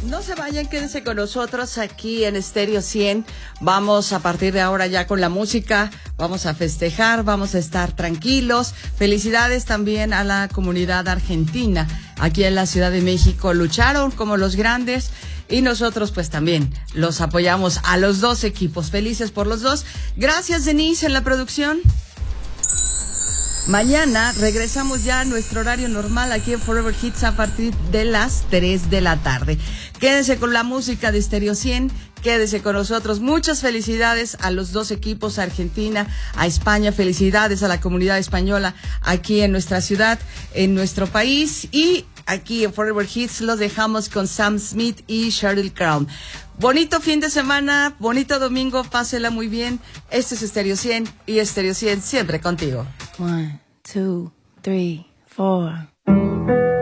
No se vayan, quédense con nosotros aquí en Stereo 100. Vamos a partir de ahora ya con la música, vamos a festejar, vamos a estar tranquilos. Felicidades también a la comunidad argentina aquí en la Ciudad de México. Lucharon como los grandes y nosotros pues también los apoyamos a los dos equipos. Felices por los dos. Gracias, Denise, en la producción. Mañana regresamos ya a nuestro horario normal aquí en Forever Hits a partir de las 3 de la tarde. Quédense con la música de Stereo 100, quédense con nosotros. Muchas felicidades a los dos equipos, a Argentina, a España. Felicidades a la comunidad española aquí en nuestra ciudad, en nuestro país. Y aquí en Forever Hits los dejamos con Sam Smith y Sheryl Crow. Bonito fin de semana, bonito domingo, pásela muy bien. Este es Stereo 100 y Stereo 100 siempre contigo. 1, 2, 3, 4